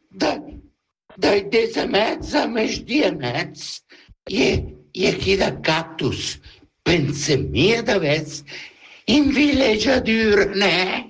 Dai desamezza mesdiemez, je chida cactus, pense mia da vez, in villeggiatura, ne?